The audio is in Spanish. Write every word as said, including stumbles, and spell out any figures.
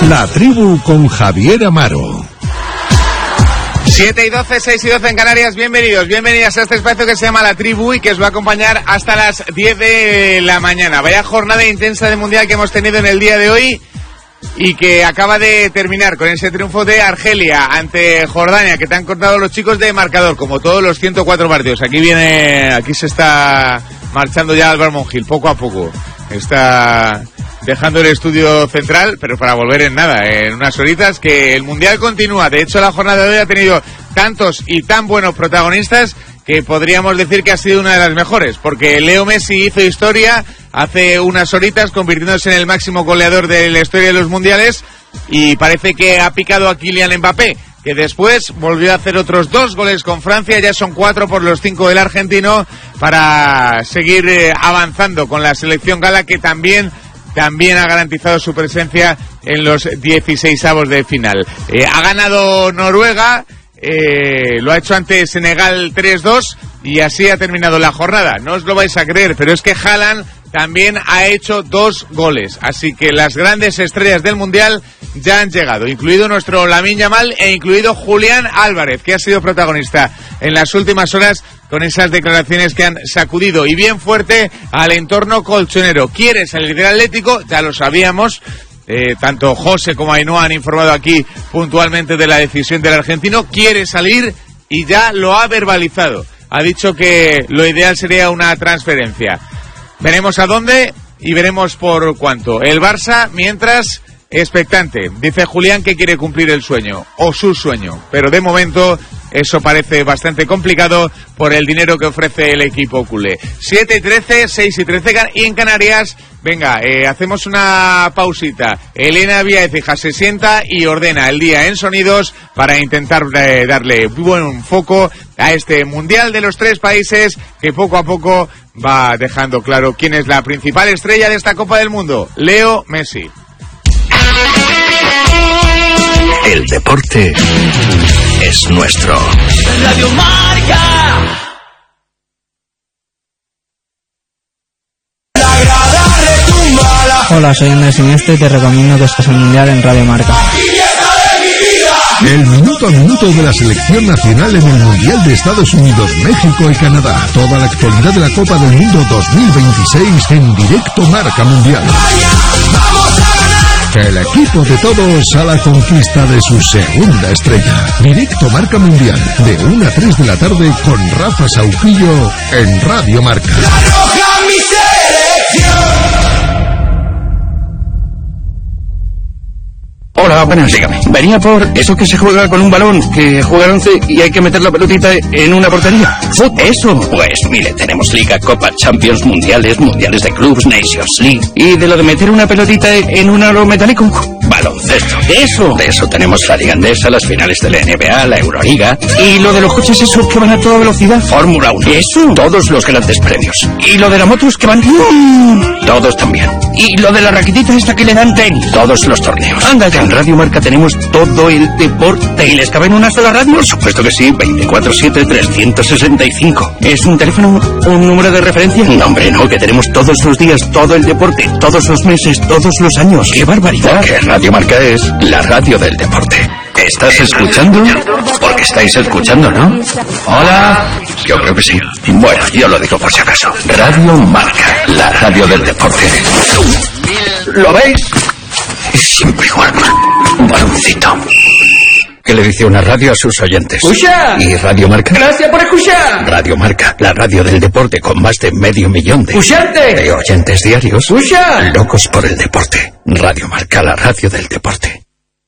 La Tribu con Javier Amaro. siete y doce, seis y doce en Canarias, bienvenidos, bienvenidas a este espacio que se llama La Tribu y que os va a acompañar hasta las diez de la mañana. Vaya jornada intensa de Mundial que hemos tenido en el día de hoy y que acaba de terminar con ese triunfo de Argelia ante Jordania, que te han contado los chicos de marcador, como todos los ciento cuatro partidos. Aquí viene, aquí se está marchando ya Álvaro Monjil, poco a poco. Está dejando el estudio central, pero para volver en nada, en unas horitas, que el Mundial continúa. De hecho, la jornada de hoy ha tenido tantos y tan buenos protagonistas que podríamos decir que ha sido una de las mejores, porque Leo Messi hizo historia hace unas horitas, convirtiéndose en el máximo goleador de la historia de los mundiales, y parece que ha picado a Kylian Mbappé, que después volvió a hacer otros dos goles con Francia. Ya son cuatro por los cinco del argentino, para seguir eh, avanzando con la selección gala, que también también ha garantizado su presencia en los dieciseisavos de final. Eh, ha ganado Noruega, eh, lo ha hecho ante Senegal tres dos, y así ha terminado la jornada. No os lo vais a creer, pero es que Haaland también ha hecho dos goles. Así que las grandes estrellas del Mundial ya han llegado, incluido nuestro Lamine Yamal e incluido Julián Álvarez, que ha sido protagonista en las últimas horas con esas declaraciones que han sacudido y bien fuerte al entorno colchonero. Quiere salir del Atlético, ya lo sabíamos. Eh, tanto José como Ainhoa han informado aquí puntualmente de la decisión del argentino. Quiere salir y ya lo ha verbalizado. Ha dicho que lo ideal sería una transferencia. Veremos a dónde y veremos por cuánto. El Barça, mientras, expectante. Dice Julián que quiere cumplir el sueño, o su sueño, pero de momento eso parece bastante complicado por el dinero que ofrece el equipo culé. siete y trece, seis y trece y en Canarias. Venga, eh, hacemos una pausita. Elena Villaécija se sienta y ordena el día en sonidos para intentar eh, darle buen foco a este Mundial de los tres países, que poco a poco va dejando claro quién es la principal estrella de esta Copa del Mundo: Leo Messi. El deporte es nuestro. Radio Marca. Hola, soy Andrés Iniesta y te recomiendo que estés al Mundial en Radio Marca. El minuto a minuto de la selección nacional en el Mundial de Estados Unidos, México y Canadá. Toda la actualidad de la Copa del Mundo dos mil veintiséis en directo Marca Mundial. El equipo de todos a la conquista de su segunda estrella. Directo Marca Mundial, de una a tres de la tarde con Rafa Saujillo en Radio Marca. La roja, mi selección. Hola, buenas, dígame. Venía por eso que se juega con un balón, que juega al once y hay que meter la pelotita en una portería. ¿Eso? Pues mire, tenemos Liga, Copa, Champions, Mundiales, Mundiales de Clubs, Nations League. ¿Y de lo de meter una pelotita en un aro metálico? Baloncesto. ¿Eso? De eso tenemos la Liga Andesa, las finales de la N B A, la Euroliga. ¿Y lo de los coches esos que van a toda velocidad? Fórmula uno. ¿Eso? Todos los grandes premios. ¿Y lo de las motos que van? ¡Mmm! Todos también. ¿Y lo de la raquetita esta que le dan tenis? Todos los torneos. Anda ya. En Radio Marca tenemos todo el deporte. ¿Y les cabe en una sola radio? Por supuesto que sí, veinticuatro siete, trescientos sesenta y cinco. ¿Es un teléfono, un número de referencia? No, hombre, no, que tenemos todos los días, todo el deporte, todos los meses, todos los años. ¡Qué barbaridad! Porque Radio Marca es la radio del deporte. ¿Estás escuchando? Porque estáis escuchando, ¿no? Hola. Yo creo que sí. Bueno, yo lo digo por si acaso. Radio Marca, la radio del deporte. ¿Lo veis? Es siempre igual. Un baloncito. ¿Qué le dice una radio a sus oyentes? ¡Escucha! ¿Y Radio Marca? ¡Gracias por escuchar! Radio Marca, la radio del deporte con más de medio millón de... ¡Escucharte! De oyentes diarios. ¡Escucha! Locos por el deporte. Radio Marca, la radio del deporte.